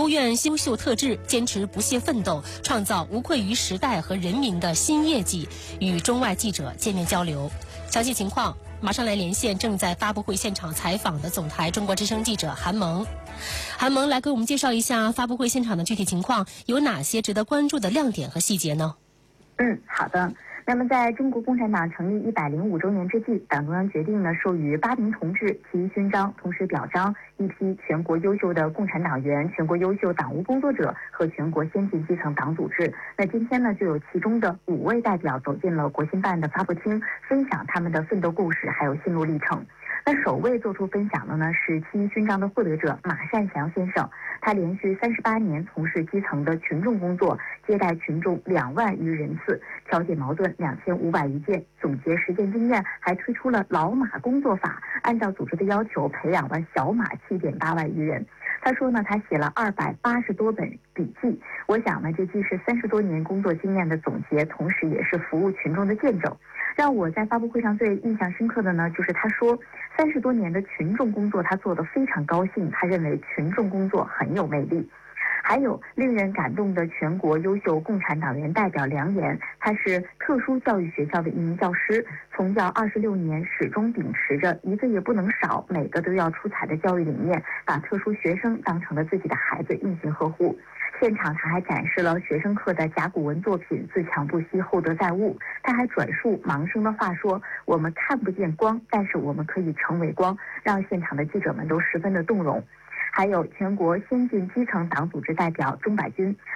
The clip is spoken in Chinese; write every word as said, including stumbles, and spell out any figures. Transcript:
勾愿优秀特质，坚持不懈奋斗，创造无愧于时代和人民的新业绩，与中外记者见面交流。详细情况马上来连线正在发布会现场采访的总台中国之声记者韩萌。韩萌来给我们介绍一下发布会现场的具体情况，有哪些值得关注的亮点和细节呢？ 嗯，好的。那么，在中国共产党成立一百零五周年之际，党中央决定呢，授予八名同志其一勋章，同时表彰一批全国优秀的共产党员、全国优秀党务工作者和全国先进基层党组织。那今天呢，就有其中的五位代表走进了国新办的发布厅，分享他们的奋斗故事，还有心路历程。那首位做出分享的呢是其一勋章的获得者马善祥先生，他连续三十八年从事基层的群众工作，接待群众两万余人次，调解矛盾两千五百余件，总结实践经验，还推出了老马工作法，按照组织的要求培养了小马七点八万余人。他说呢，他写了二百八十多本笔记，我想呢，这既是三十多年工作经验的总结，同时也是服务群众的见证。让我在发布会上最印象深刻的呢，就是他说三十多年的群众工作他做得非常高兴，他认为群众工作很有魅力。还有令人感动的全国优秀共产党员代表梁岩，他是特殊教育学校的一名教师，从教二十六年，始终秉持着一个也不能少，每个都要出彩的教育理念，把特殊学生当成了自己的孩子，用心呵护。现场他还展示了学生课的甲骨文作品，自强不息，厚德载物。他还转述盲生的话说，我们看不见光，但是我们可以成为光，让现场的记者们都十分的动容。还有全国先进基层党组织代表钟百军，